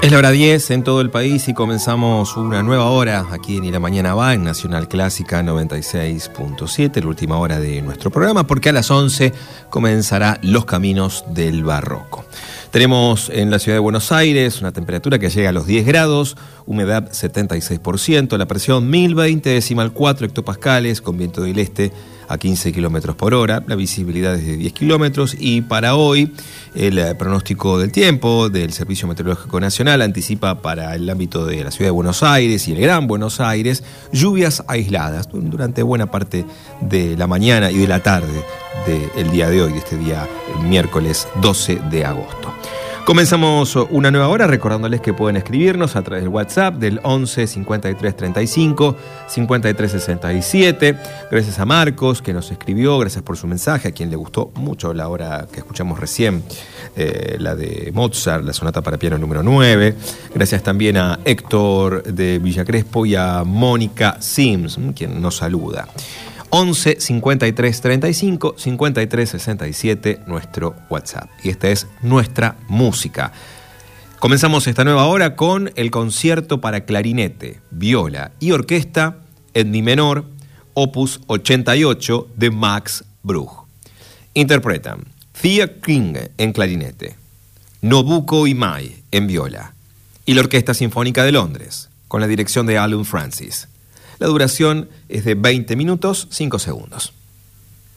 Es la hora 10 en todo el país y comenzamos una nueva hora aquí en Y la Mañana Va, en Nacional Clásica 96.7, la última hora de nuestro programa, porque a las 11 comenzará Los Caminos del Barroco. Tenemos en la ciudad de Buenos Aires una temperatura que llega a los 10 grados, humedad 76%, la presión 1020,4 hectopascales, con viento del este a 15 kilómetros por hora, la visibilidad es de 10 kilómetros y para hoy el pronóstico del tiempo del Servicio Meteorológico Nacional anticipa para el ámbito de la ciudad de Buenos Aires y el Gran Buenos Aires lluvias aisladas durante buena parte de la mañana y de la tarde del día de hoy, de este día miércoles 12 de agosto. Comenzamos una nueva hora recordándoles que pueden escribirnos a través del WhatsApp del 11 53 35 53 67. Gracias a Marcos que nos escribió, gracias por su mensaje, a quien le gustó mucho la hora que escuchamos recién, la de Mozart, la sonata para piano número 9. Gracias también a Héctor de Villa Crespo y a Mónica Sims, quien nos saluda. 11 53 35 53 67, nuestro WhatsApp. Y esta es nuestra música. Comenzamos esta nueva hora con el concierto para clarinete, viola y orquesta en mi menor, opus 88 de Max Bruch. Interpretan Thea King en clarinete, Nobuko Imai en viola y la Orquesta Sinfónica de Londres, con la dirección de Alan Francis. La duración es de 20 minutos, 5 segundos.